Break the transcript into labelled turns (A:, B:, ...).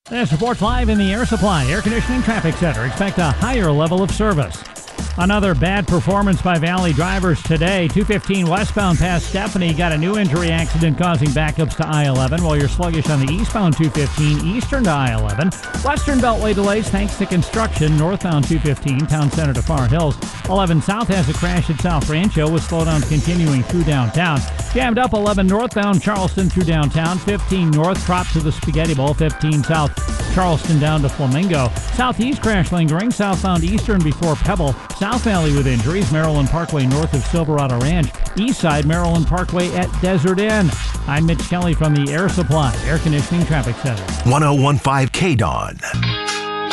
A: This reports live in the Air Supply Air Conditioning Traffic Center. Expect a higher level of service. Another bad performance by Valley drivers today. 215 westbound past Stephanie got a new injury accident causing backups to I-11, while you're sluggish on the eastbound 215 eastern to I-11. Western Beltway delays thanks to construction. Northbound 215 Town Center to Far Hills. 11 south has a crash at South Rancho with slowdowns continuing through downtown. Jammed up 11 northbound Charleston through downtown. 15 north crop to the Spaghetti Bowl. 15 south Charleston down to Flamingo. Southeast crash lingering. Southbound eastern before Pebble. South Valley with injuries. Maryland Parkway north of Silverado Ranch. East side Maryland Parkway at Desert Inn. I'm Mitch Kelly from the Air Supply Air Conditioning Traffic Center.
B: 1015 KDON.